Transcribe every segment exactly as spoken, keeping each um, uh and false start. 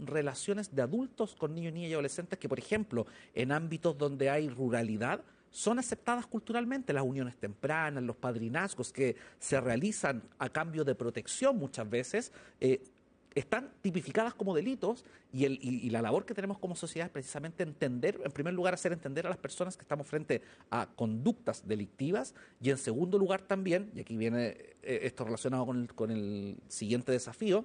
relaciones de adultos con niños, niñas y adolescentes que, por ejemplo, en ámbitos donde hay ruralidad, son aceptadas culturalmente, las uniones tempranas, los padrinazgos que se realizan a cambio de protección muchas veces, eh, están tipificadas como delitos y, el, y, y la labor que tenemos como sociedad es precisamente entender, en primer lugar, hacer entender a las personas que estamos frente a conductas delictivas y en segundo lugar también, y aquí viene eh, esto relacionado con el, con el siguiente desafío,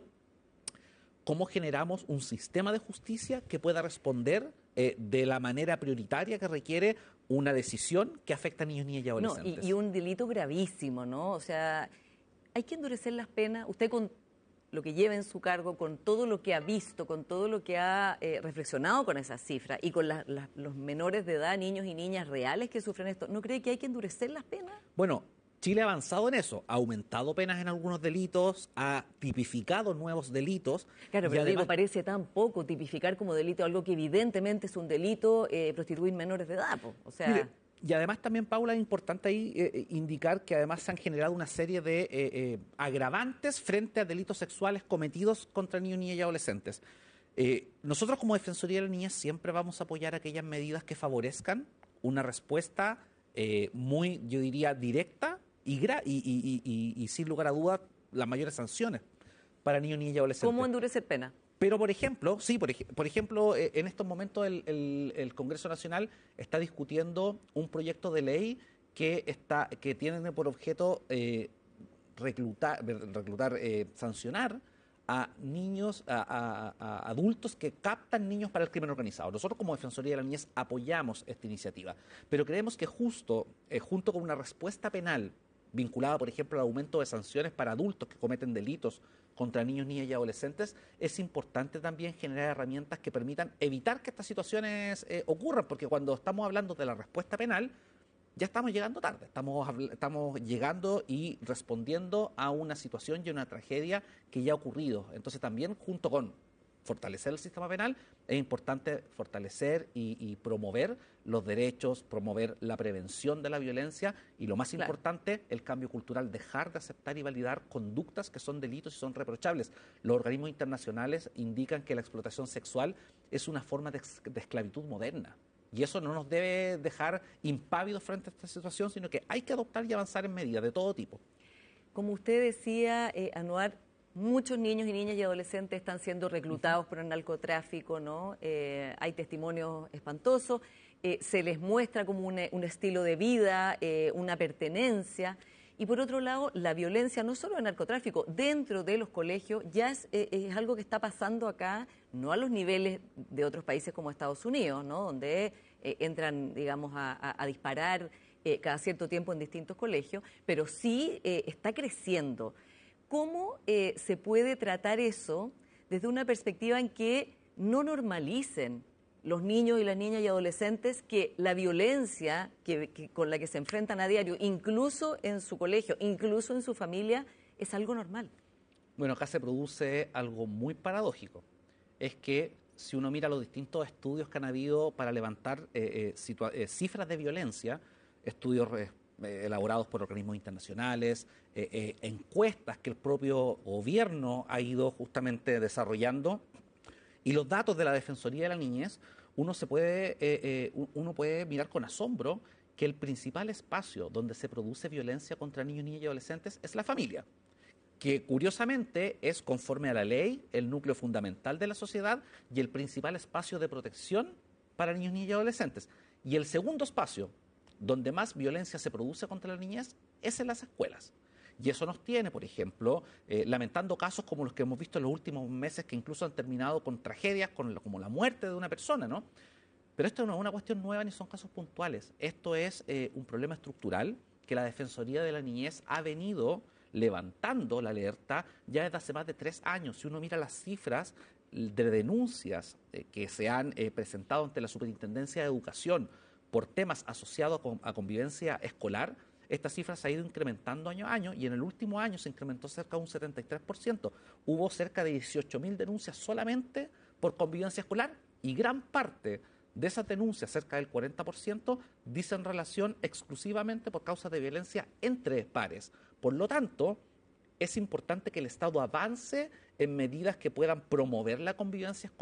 cómo generamos un sistema de justicia que pueda responder eh, de la manera prioritaria que requiere una decisión que afecta a niños, niñas y adolescentes. No, y, y un delito gravísimo, ¿no? O sea, hay que endurecer las penas. Usted con lo que lleva en su cargo, con todo lo que ha visto, con todo lo que ha eh, reflexionado con esas cifras y con la, la, los menores de edad, niños y niñas reales que sufren esto, ¿no cree que hay que endurecer las penas? Bueno, Chile ha avanzado en eso, ha aumentado penas en algunos delitos, ha tipificado nuevos delitos. Claro, pero además, digo, parece tan poco tipificar como delito algo que evidentemente es un delito, eh, prostituir menores de edad, po. O sea... Mire, y además también, Paula, es importante ahí eh, indicar que además se han generado una serie de eh, eh, agravantes frente a delitos sexuales cometidos contra niños, niñas y adolescentes. Eh, nosotros como Defensoría de la Niñez siempre vamos a apoyar aquellas medidas que favorezcan una respuesta eh, muy, yo diría, directa y, gra y, y, y, y, y sin lugar a dudas las mayores sanciones para niños, niñas y adolescentes. ¿Cómo endurecer pena? Pero, por ejemplo, sí, por, ej por ejemplo, eh, en estos momentos el, el, el Congreso Nacional está discutiendo un proyecto de ley que, está, que tiene por objeto eh, reclutar, reclutar eh, sancionar a niños, a, a, a adultos que captan niños para el crimen organizado. Nosotros como Defensoría de la Niñez apoyamos esta iniciativa, pero creemos que justo, eh, junto con una respuesta penal vinculada, por ejemplo, al aumento de sanciones para adultos que cometen delitos contra niños, niñas y adolescentes, es importante también generar herramientas que permitan evitar que estas situaciones eh, ocurran, porque cuando estamos hablando de la respuesta penal, ya estamos llegando tarde, estamos, estamos llegando y respondiendo a una situación y una tragedia que ya ha ocurrido. Entonces también, junto con fortalecer el sistema penal, es importante fortalecer y, y promover los derechos, promover la prevención de la violencia y, lo más claro. importante, el cambio cultural, dejar de aceptar y validar conductas que son delitos y son reprochables. Los organismos internacionales indican que la explotación sexual es una forma de, de esclavitud moderna. Y eso no nos debe dejar impávidos frente a esta situación, sino que hay que adoptar y avanzar en medidas de todo tipo. Como usted decía, eh, Anuar, muchos niños y niñas y adolescentes están siendo reclutados por el narcotráfico, ¿no? Eh, hay testimonios espantosos, eh, se les muestra como un, un estilo de vida, eh, una pertenencia. Y por otro lado, la violencia, no solo el narcotráfico, dentro de los colegios ya es, eh, es algo que está pasando acá, no a los niveles de otros países como Estados Unidos, ¿no? Donde eh, entran, digamos, a, a, a disparar eh, cada cierto tiempo en distintos colegios, pero sí eh, está creciendo. ¿Cómo eh, se puede tratar eso desde una perspectiva en que no normalicen los niños y las niñas y adolescentes que la violencia que, que con la que se enfrentan a diario, incluso en su colegio, incluso en su familia, es algo normal? Bueno, acá se produce algo muy paradójico. Es que si uno mira los distintos estudios que han habido para levantar eh, eh, eh, cifras de violencia, estudios eh, elaborados por organismos internacionales, eh, eh, encuestas que el propio gobierno ha ido justamente desarrollando, y los datos de la Defensoría de la Niñez, uno, se puede, eh, eh, uno puede mirar con asombro que el principal espacio donde se produce violencia contra niños, niñas y adolescentes es la familia, que curiosamente es, conforme a la ley, el núcleo fundamental de la sociedad y el principal espacio de protección para niños, niñas y adolescentes. Y el segundo espacio donde más violencia se produce contra la niñez es en las escuelas. Y eso nos tiene, por ejemplo, eh, lamentando casos como los que hemos visto en los últimos meses, que incluso han terminado con tragedias con, como la muerte de una persona, ¿no? Pero esto no es una cuestión nueva ni son casos puntuales. Esto es eh, un problema estructural que la Defensoría de la Niñez ha venido levantando la alerta ya desde hace más de tres años. Si uno mira las cifras de denuncias eh, que se han eh, presentado ante la Superintendencia de Educación por temas asociados a, a convivencia escolar, esta cifra se ha ido incrementando año a año y en el último año se incrementó cerca de un setenta y tres por ciento. Hubo cerca de dieciocho mil denuncias solamente por convivencia escolar y gran parte de esas denuncias, cerca del cuarenta por ciento, dicen relación exclusivamente por causas de violencia entre pares. Por lo tanto, es importante que el Estado avance en medidas que puedan promover la convivencia escolar